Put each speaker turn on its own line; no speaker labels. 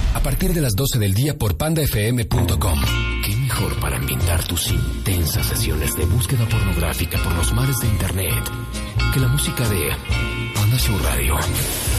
A partir de las 12 del día por pandafm.com.
¿Qué mejor para ambientar tus intensas sesiones de búsqueda pornográfica por los mares de internet que la música de Panda Show Radio?